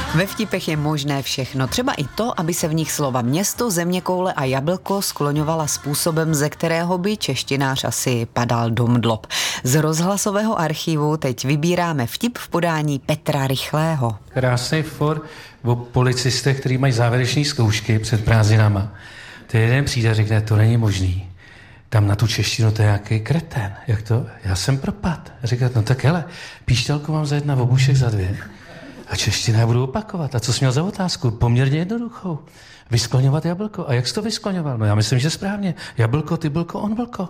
Ve vtipech je možné všechno, třeba i to, aby se v nich slova město, zeměkoule a jablko skloňovala způsobem, ze kterého by češtinář asi padal do mdlob. Z rozhlasového archivu teď vybíráme vtip v podání Petra Rychlého. Krásný for o policistech, kteří mají závěreční zkoušky před prázdninama. Ten jeden přijde a řekne, to není možný. Tam na tu češtinu to je nějaký kretén. Jak to? Já jsem propad. A říká, no tak hele, píšťalku mám za 1, obušek za 2. A čeština já budu opakovat. A co jsi měl za otázku? Poměrně jednoduchou. Vyskloňovat jablko. A jak jsi to vyskloňoval? No já myslím, že správně. Jablko, ty blko, on blko.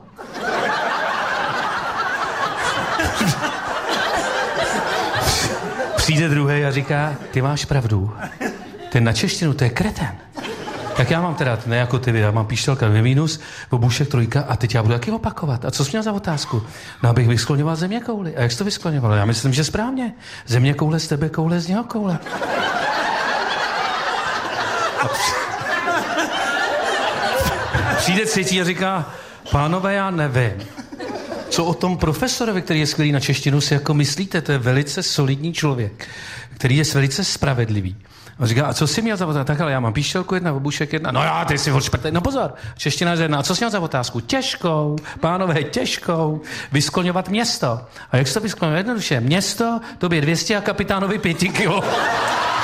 Přijde druhý a říká, ty máš pravdu. Ten na češtinu, to je kretén. Tak já mám teda, ne jako ty, já mám píšťalka 2 minus, obušek 3 a teď já budu taky opakovat. A co jsi měl za otázku? No, abych vyskloňoval zeměkouli. A jak jsi to vyskloňoval? Já myslím, že správně. Zeměkoule z tebe, koule z něho koule. Přijde třetí a říká, pánové, já nevím. Co o tom profesorovi, který je skvělý na češtinu, si jako myslíte? To je velice solidní člověk, který je velice spravedlivý. A říká, a co jsi měl za otázku? Tak ale já mám píšťalku 1, obušek 1. No já, ty jsi odšprtej. No pozor, čeština je 1. A co jsi měl za otázku? Těžkou, pánové, těžkou. Vyskloňovat město. A jak jsi to vyskloňoval? Jednoduše, město, tobě 200 a kapitánovi 5 kilo.